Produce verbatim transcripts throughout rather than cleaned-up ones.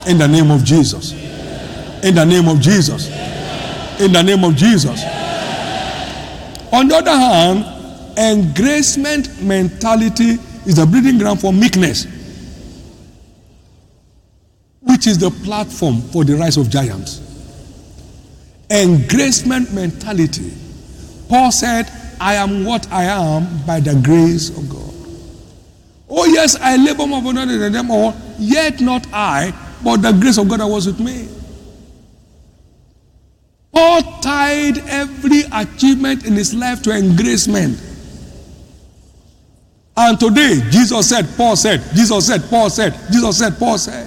In the name of Jesus. In the name of Jesus. In the name of Jesus. On the other hand, engracement mentality is a breeding ground for meekness, which is the platform for the rise of giants. Engracement mentality. Paul said, I am what I am by the grace of God. Oh yes, I labor more abundantly than them all, yet not I, but the grace of God that was with me. Paul tied every achievement in his life to engracement. And today, Jesus said, Paul said, Jesus said, Paul said, Jesus said, Paul said.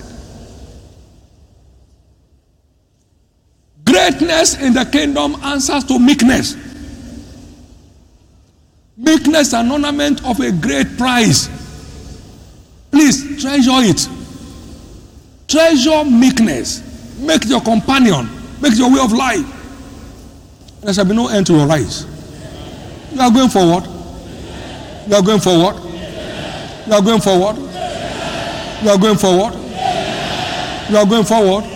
Greatness in the kingdom answers to meekness. Meekness is an ornament of a great prize. Please treasure it. Treasure meekness. Make it your companion. Make it your way of life. There shall be no end to your rise. You are going forward. You are going forward. You are going forward. You are going forward. You are going forward.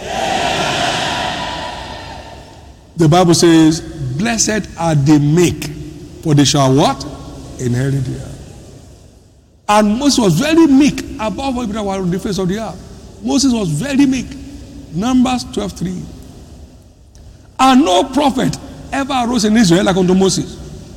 The Bible says, blessed are the meek, for they shall what? Inherit the earth. And Moses was very meek above all people that were on the face of the earth. Moses was very meek. Numbers twelve three. And no prophet ever arose in Israel like unto Moses.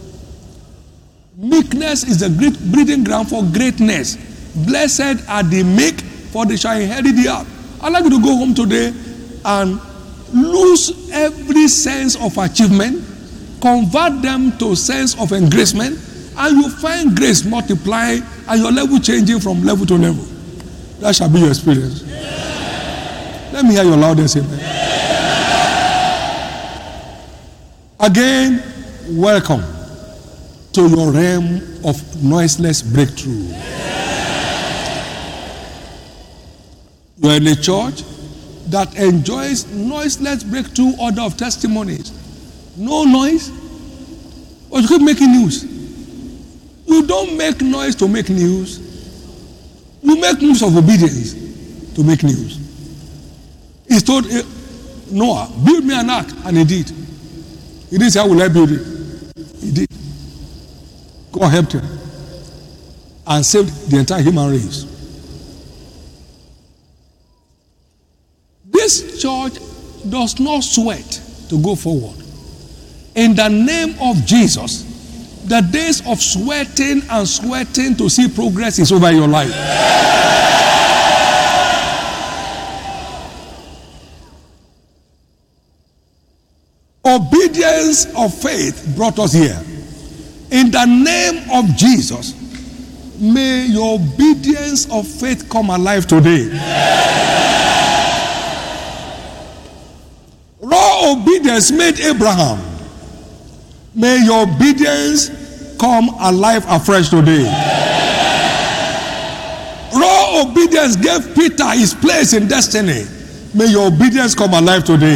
Meekness is the great breeding ground for greatness. Blessed are the meek, for they shall inherit the earth. I'd like you to go home today and lose every sense of achievement, convert them to sense of engracement, and you find grace multiply and your level changing from level to level. That shall be your experience. Yeah. Let me hear your loudest amen. Yeah. Again, welcome to your realm of noiseless breakthrough. You are in a church that enjoys noiseless breakthrough order of testimonies. No noise, but you keep making news. You don't make noise to make news. You make moves of obedience to make news. He told Noah, build me an ark, and he did. He didn't say, how will I build it? He did. God helped him and saved the entire human race. This church does not sweat to go forward. In the name of Jesus, the days of sweating and sweating to see progress is over your life. Obedience of faith brought us here. In the name of Jesus, may your obedience of faith come alive today. Raw obedience made Abraham. May your obedience come alive afresh today. Raw obedience gave Peter his place in destiny. May your obedience come alive today.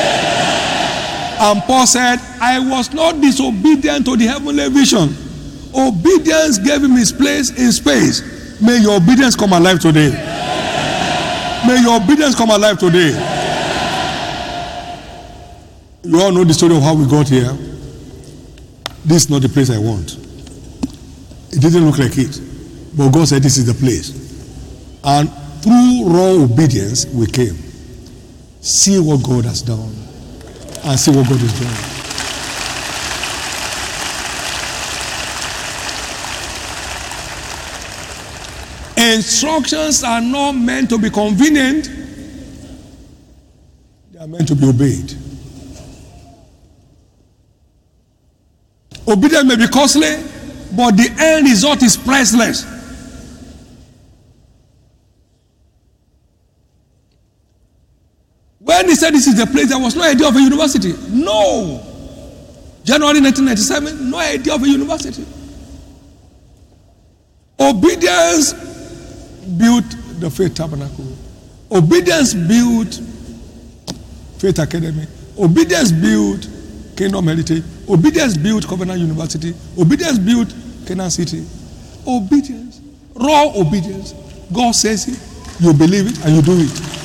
And Paul said, I was not disobedient to the heavenly vision. Obedience gave him his place in space. May your obedience come alive today. May your obedience come alive today. You all know the story of how we got here. This is not the place I want. It didn't look like it. But God said this is the place. And through raw obedience, we came. See what God has done. And see what God is doing. Instructions are not meant to be convenient. They are meant to be obeyed. Obedience may be costly, but the end result is priceless. When he said this is the place, there was no idea of a university. No. January nineteen ninety-seven, no idea of a university. Obedience built the Faith Tabernacle. Obedience built Faith Academy. Obedience built Kingdom Heritage. Obedience built Covenant University. Obedience built Canaan City. Obedience. Raw obedience. God says it, you believe it, and you do it.